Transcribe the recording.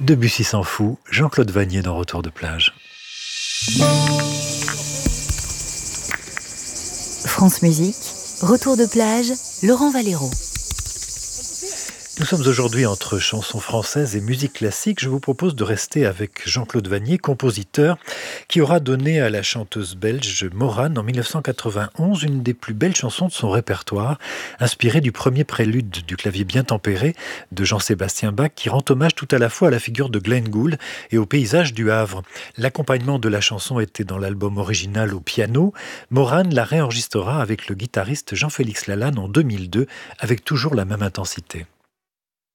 Debussy s'en fout, Jean-Claude Vannier dans Retour de plage. France Musique, Retour de plage, Laurent Valero. Nous sommes aujourd'hui entre chansons françaises et musique classique. Je vous propose de rester avec Jean-Claude Vannier, compositeur, qui aura donné à la chanteuse belge Morane en 1991 une des plus belles chansons de son répertoire, inspirée du premier prélude du clavier bien tempéré de Jean-Sébastien Bach, qui rend hommage tout à la fois à la figure de Glenn Gould et au paysage du Havre. L'accompagnement de la chanson était dans l'album original au piano. Morane la réenregistrera avec le guitariste Jean-Félix Lalanne en 2002, avec toujours la même intensité.